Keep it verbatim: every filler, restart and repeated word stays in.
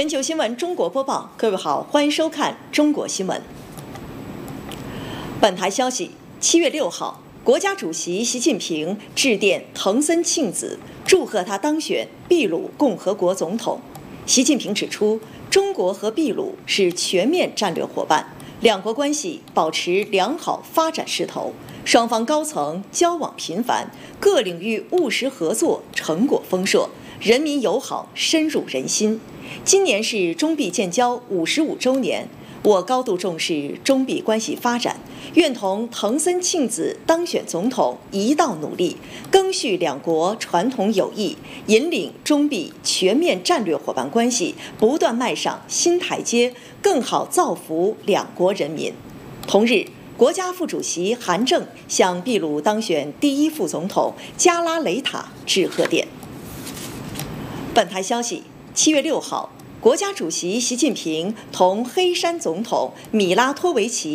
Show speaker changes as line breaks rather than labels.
球新闻中国播报，各位好，欢迎收看中国新闻。本台消息，七月六号，国家主席习近平致电藤森庆子，祝贺他当选秘鲁共和国总统。习近平指出，中国和秘鲁是全面战略伙伴，两国关系保持良好发展势头，双方高层交往频繁，各领域务实合作成果丰硕，人民友好深入人心。今年是中秘建交五十五周年，我高度重视中秘关系发展，愿同藤森庆子当选总统一道努力，赓续两国传统友谊，引领中秘全面战略伙伴关系不断迈上新台阶，更好造福两国人民。同日，国家副主席韩正向秘鲁当选第一副总统加拉雷塔致贺电。本台消息，七月六号，国家主席习近平同黑山总统米拉托维奇